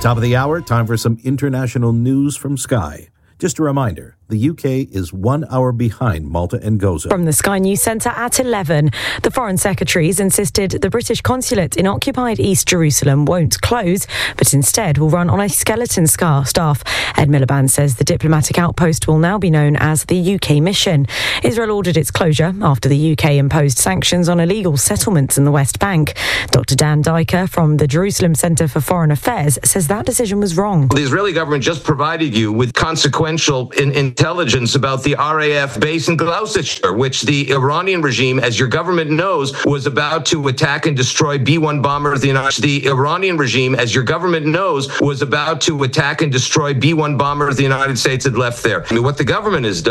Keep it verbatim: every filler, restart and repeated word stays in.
Top of the hour, time for some international news from Sky. Just a reminder, the U K is one hour behind Malta and Gozo. From the Sky News Centre at eleven, the Foreign Secretaries insisted the British consulate in occupied East Jerusalem won't close, but instead will run on a skeleton scar staff. Ed Miliband says the diplomatic outpost will now be known as the U K Mission. Israel ordered its closure after the U K imposed sanctions on illegal settlements in the West Bank. Doctor Dan Diker from the Jerusalem Centre for Foreign Affairs says that decision was wrong. The Israeli government just provided you with consequential in intelligence about the R A F base in Gloucestershire, which the Iranian regime, as your government knows, was about to attack and destroy B one bombers. The, the Iranian regime, as your government knows, was about to attack and destroy B one bombers the United States had left there. I mean, what the government has done